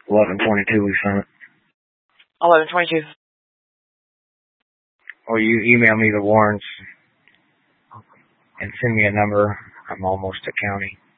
1122 we sent it. 1122. Or you email me the warrants and send me a number. I'm almost at county.